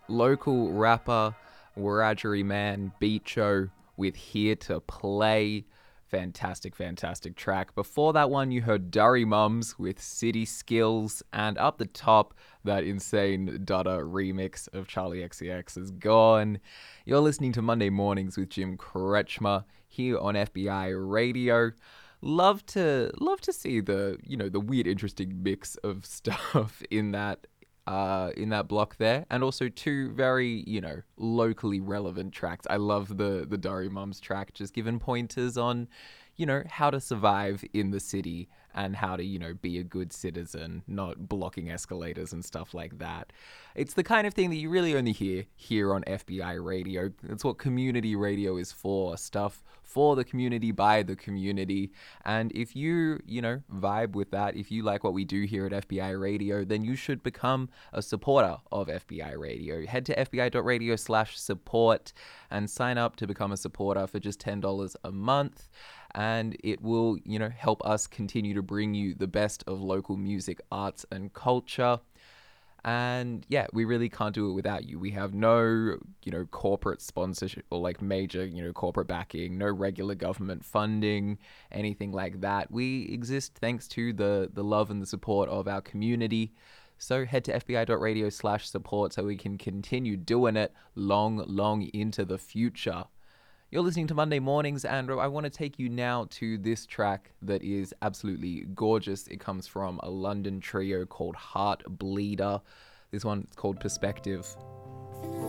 Local rapper Wiradjuri Man Beacho with Here to Play. Fantastic, fantastic track. Before that one, you heard Durry Mums with City Skills, and up the top, that insane Dada remix of Charlie XCX is gone. You're listening to Monday Mornings with Jim Kretschmer here on FBI Radio. Love to see the weird, interesting mix of stuff in that block there, and also two very locally relevant tracks. I love the Durry Mums track, just giving pointers on how to survive in the city and how to be a good citizen, not blocking escalators and stuff like that. It's the kind of thing that you really only hear here on FBI Radio. That's what community radio is for, stuff for the community by the community. And if you vibe with that, if you like what we do here at FBI Radio, then you should become a supporter of FBI Radio. Head to fbi.radio/support and sign up to become a supporter for just $10 a month. And it will, help us continue to bring you the best of local music, arts, and culture. And yeah, we really can't do it without you. We have no, corporate sponsorship or like major, corporate backing, no regular government funding, anything like that. We exist thanks to the love and the support of our community. So head to fbi.radio/support so we can continue doing it long into the future. You're listening to Monday Mornings, and I want to take you now to this track that is absolutely gorgeous. It comes from a London trio called Heart Bleeder. This one is called Perspective.